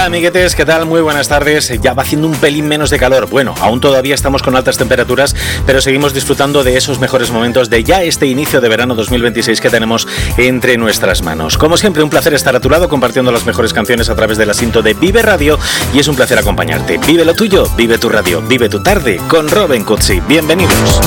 amiguetes, ¿qué tal? Muy buenas tardes. Ya va haciendo un pelín menos de calor. Bueno, aún todavía estamos con altas temperaturas, pero seguimos disfrutando de esos mejores momentos de ya este inicio de verano 2026 que tenemos entre nuestras manos. Como siempre, un placer estar a tu lado compartiendo las mejores canciones a través del asiento de Vive Radio, y es un placer acompañarte. Vive lo tuyo, vive tu radio, vive tu tarde con Robin Cutsi. Bienvenidos.